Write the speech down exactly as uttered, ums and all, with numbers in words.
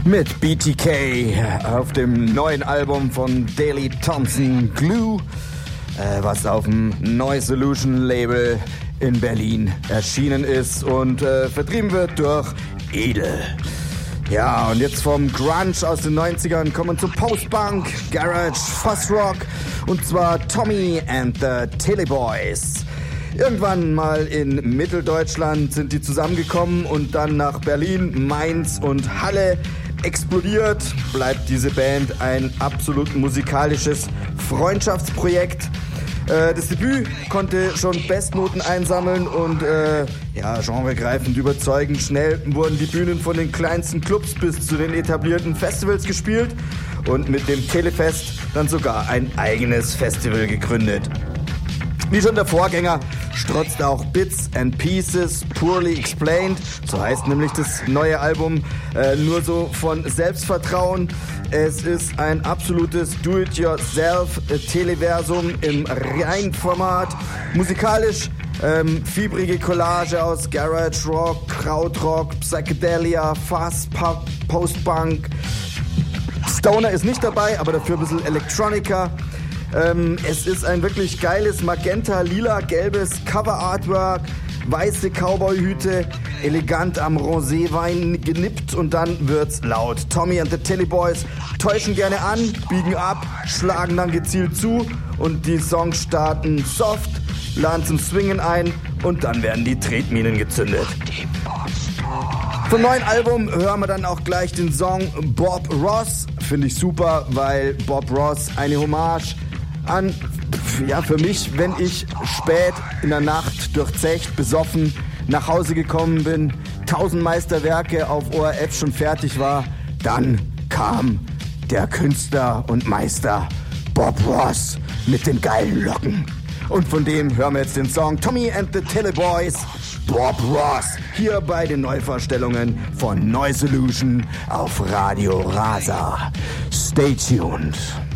Mit B T K auf dem neuen Album von Daley Thompson, Glue, äh, was auf dem Noise Solution Label in Berlin erschienen ist und äh, vertrieben wird durch Edel. Ja, und jetzt vom Grunge aus den neunzigern kommen zum Post-Punk, Garage, Fuzzrock, und zwar Tommy and the Teleboys. Irgendwann mal in Mitteldeutschland sind die zusammengekommen und dann nach Berlin, Mainz und Halle explodiert. Bleibt diese Band ein absolut musikalisches Freundschaftsprojekt. Äh, das Debüt konnte schon Bestnoten einsammeln und äh, ja, genregreifend überzeugend. Schnell wurden die Bühnen von den kleinsten Clubs bis zu den etablierten Festivals gespielt und mit dem Telefest dann sogar ein eigenes Festival gegründet. Wie schon der Vorgänger strotzt auch Bits and Pieces, Poorly Explained, so heißt nämlich das neue Album, äh, nur so von Selbstvertrauen. Es ist ein absolutes Do-it-yourself-Televersum im Reinformat. Musikalisch ähm, fiebrige Collage aus Garage Rock, Krautrock, Psychedelia, Fuzz, Pop, Post-Punk. Stoner ist nicht dabei, aber dafür ein bisschen Electronica. Ähm, es ist ein wirklich geiles Magenta, lila, gelbes Cover-Artwork, weiße Cowboy-Hüte, elegant am Roséwein genippt und dann wird's laut. Tommy and the Teleboys täuschen gerne an, biegen ab, schlagen dann gezielt zu und die Songs starten soft, laden zum Swingen ein und dann werden die Tretminen gezündet. Vom neuen Album hören wir dann auch gleich den Song Bob Ross. Finde ich super, weil Bob Ross eine Hommage an, ja, für mich, wenn ich spät in der Nacht durchzecht, besoffen nach Hause gekommen bin, tausend Meisterwerke auf O R F schon fertig war, dann kam der Künstler und Meister Bob Ross mit den geilen Locken. Und von dem hören wir jetzt den Song Tommy and the Teleboys, Bob Ross, hier bei den Neuvorstellungen von Noise Solution auf Radio Rasa. Stay tuned.